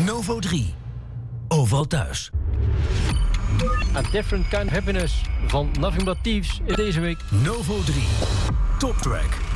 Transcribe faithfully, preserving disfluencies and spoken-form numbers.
Novo drie. Overal thuis. A Different Kind of Happiness van Nothing But Thieves is deze week. Novo drie. Top Track.